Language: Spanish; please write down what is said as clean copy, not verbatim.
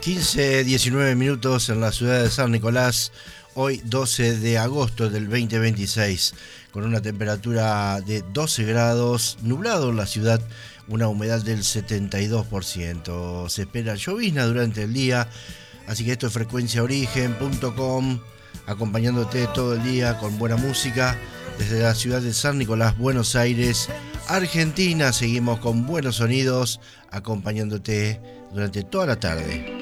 15:19 minutos en la ciudad de San Nicolás, hoy 12 de agosto del 2026, con una temperatura de 12 grados, nublado en la ciudad, una humedad del 72%. Se espera llovizna durante el día, así que esto es frecuenciaorigen.com, acompañándote todo el día con buena música desde la ciudad de San Nicolás, Buenos Aires, Argentina. Seguimos con buenos sonidos, acompañándote durante toda la tarde.